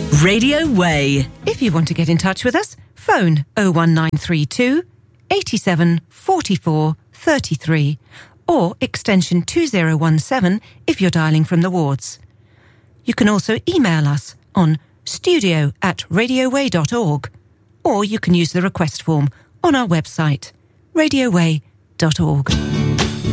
Radio Way. If you want to get in touch with us, phone 01932 87 44 33 or extension 2017 if you're dialing from the wards. You can also email us on studio@radioway.org, or you can use the request form on our website, radioway.org.